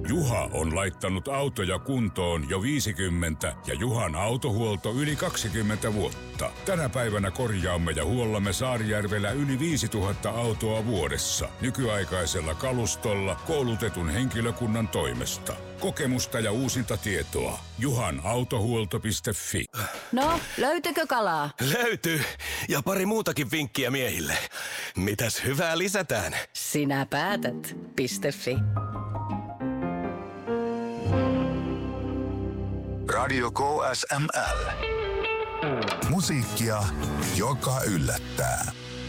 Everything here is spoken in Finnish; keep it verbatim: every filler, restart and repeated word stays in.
Juha on laittanut autoja kuntoon jo viisikymmentä ja Juhan autohuolto yli kaksikymmentä vuotta. Tänä päivänä korjaamme ja huollamme Saarijärvellä yli viisituhatta autoa vuodessa. Nykyaikaisella kalustolla koulutetun henkilökunnan toimesta. Kokemusta ja uusinta tietoa. juhan autohuolto piste fi. No, löytyykö kalaa? Löytyy. Ja pari muutakin vinkkiä miehille. Mitäs hyvää lisätään? Sinä päätät. .fi. Radio K S M L. Musiikkia, joka yllättää.